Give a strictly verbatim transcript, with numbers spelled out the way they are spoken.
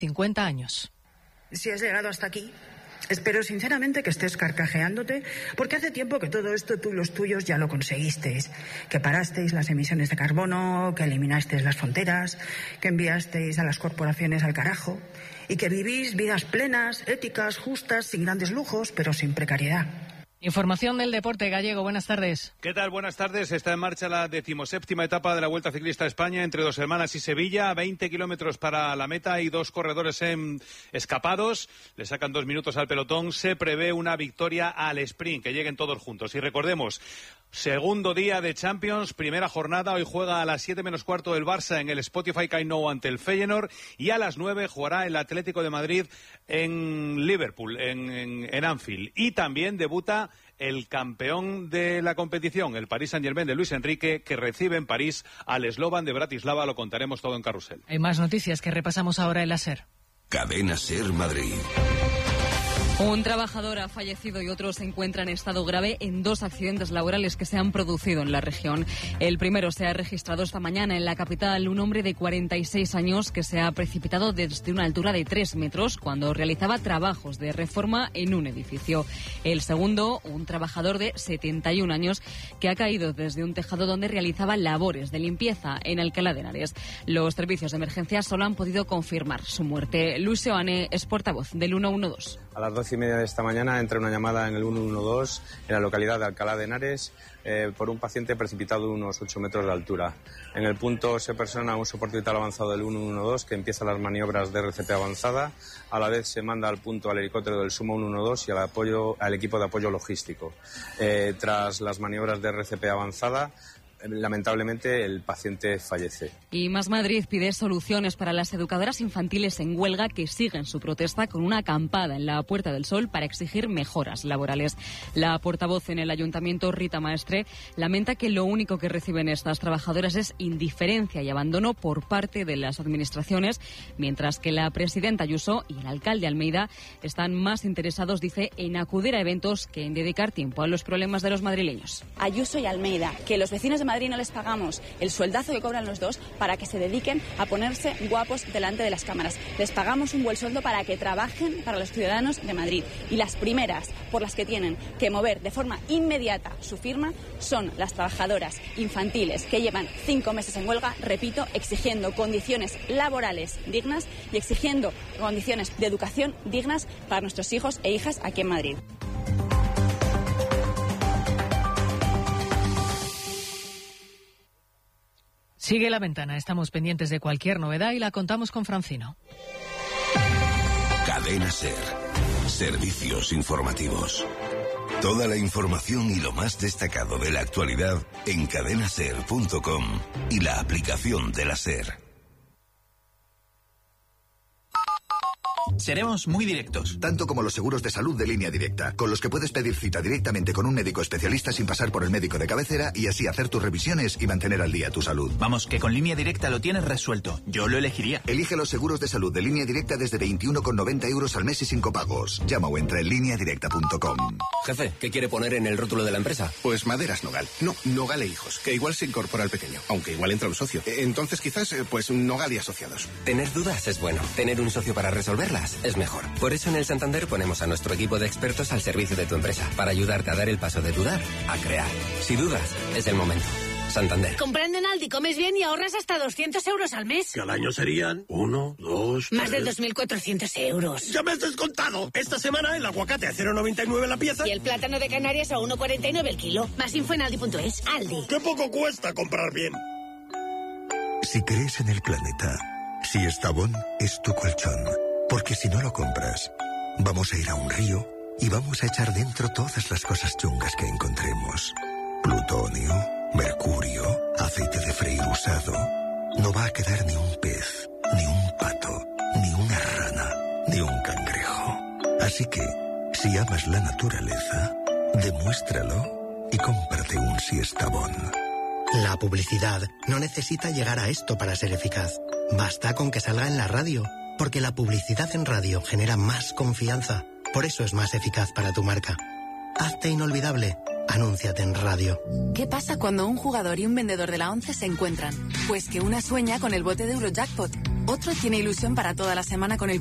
cincuenta años. Si has llegado hasta aquí, espero sinceramente que estés carcajeándote, porque hace tiempo que todo esto tú y los tuyos ya lo conseguisteis. Que parasteis las emisiones de carbono, que eliminasteis las fronteras, que enviasteis a las corporaciones al carajo y que vivís vidas plenas, éticas, justas, sin grandes lujos, pero sin precariedad. Información del deporte gallego, buenas tardes. ¿Qué tal? Buenas tardes. Está en marcha la decimoséptima etapa de la Vuelta Ciclista a España entre Dos Hermanas y Sevilla. veinte kilómetros para la meta y dos corredores en escapados. Le sacan dos minutos al pelotón. Se prevé una victoria al sprint, que lleguen todos juntos. Y recordemos, segundo día de Champions, primera jornada. Hoy juega a las siete menos cuarto el Barça en el Spotify Camp Nou ante el Feyenoord. Y a las nueve jugará el Atlético de Madrid en Liverpool, en, en, en Anfield. Y también debuta el campeón de la competición, el Paris Saint-Germain de Luis Enrique, que recibe en París al Slovan de Bratislava. Lo contaremos todo en Carrusel. Hay más noticias que repasamos ahora en la SER. Cadena SER Madrid. Un trabajador ha fallecido y otro se encuentra en estado grave en dos accidentes laborales que se han producido en la región. El primero se ha registrado esta mañana en la capital, un hombre de cuarenta y seis años que se ha precipitado desde una altura de tres metros cuando realizaba trabajos de reforma en un edificio. El segundo, un trabajador de setenta y un años que ha caído desde un tejado donde realizaba labores de limpieza en Alcalá de Henares. Los servicios de emergencia solo han podido confirmar su muerte. Luis Seoane es portavoz del ciento doce. A las doce y media de esta mañana entra una llamada en el ciento doce en la localidad de Alcalá de Henares eh, por un paciente precipitado de unos ocho metros de altura. En el punto se persona un soporte vital avanzado del ciento doce que empieza las maniobras de R C P avanzada. A la vez se manda al punto al helicóptero del Sumo ciento doce y al, apoyo, al equipo de apoyo logístico. Eh, tras las maniobras de R C P avanzada, lamentablemente el paciente fallece. Y Más Madrid pide soluciones para las educadoras infantiles en huelga que siguen su protesta con una acampada en la Puerta del Sol para exigir mejoras laborales. La portavoz en el ayuntamiento, Rita Maestre, lamenta que lo único que reciben estas trabajadoras es indiferencia y abandono por parte de las administraciones, mientras que la presidenta Ayuso y el alcalde Almeida están más interesados, dice, en acudir a eventos que en dedicar tiempo a los problemas de los madrileños. Ayuso y Almeida, que los vecinos de Madrid no les pagamos el sueldazo que cobran los dos para que se dediquen a ponerse guapos delante de las cámaras. Les pagamos un buen sueldo para que trabajen para los ciudadanos de Madrid. Y las primeras por las que tienen que mover de forma inmediata su firma son las trabajadoras infantiles que llevan cinco meses en huelga, repito, exigiendo condiciones laborales dignas y exigiendo condiciones de educación dignas para nuestros hijos e hijas aquí en Madrid. Sigue La Ventana, estamos pendientes de cualquier novedad y la contamos con Francino. Cadena SER. Servicios informativos. Toda la información y lo más destacado de la actualidad en cadena ser punto com y la aplicación de la SER. Seremos muy directos. Tanto como los seguros de salud de Línea Directa, con los que puedes pedir cita directamente con un médico especialista sin pasar por el médico de cabecera y así hacer tus revisiones y mantener al día tu salud. Vamos, que con Línea Directa lo tienes resuelto. Yo lo elegiría. Elige los seguros de salud de Línea Directa desde veintiuno con noventa euros al mes y sin copagos. Llama o entra en línea directa punto com. Jefe, ¿qué quiere poner en el rótulo de la empresa? Pues Maderas Nogal. No, Nogal e Hijos, que igual se incorpora al pequeño, aunque igual entra un socio. Entonces quizás, pues Nogal y Asociados. Tener dudas es bueno. Tener un socio para resolverlas es mejor. Por eso en el Santander ponemos a nuestro equipo de expertos al servicio de tu empresa, para ayudarte a dar el paso de dudar a crear. Si dudas, es el momento. Santander. Comprando en Aldi comes bien y ahorras hasta doscientos euros al mes. Que al año serían uno, dos, Más tres... de dos mil cuatrocientos euros. ¡Ya me has descontado! Esta semana el aguacate a cero coma noventa y nueve la pieza. Y el plátano de Canarias a uno coma cuarenta y nueve el kilo. Más info en aldi punto es. Aldi. ¡Qué poco cuesta comprar bien! Si crees en el planeta, si Estabón es tu colchón. Porque si no lo compras, vamos a ir a un río y vamos a echar dentro todas las cosas chungas que encontremos. Plutonio, mercurio, aceite de freír usado. No va a quedar ni un pez, ni un pato, ni una rana, ni un cangrejo. Así que, si amas la naturaleza, demuéstralo y cómprate un Siestabón. La publicidad no necesita llegar a esto para ser eficaz. Basta con que salga en la radio. Porque la publicidad en radio genera más confianza. Por eso es más eficaz para tu marca. Hazte inolvidable. Anúnciate en radio. ¿Qué pasa cuando un jugador y un vendedor de la once se encuentran? Pues que una sueña con el bote de Eurojackpot, Otro tiene ilusión para toda la semana con el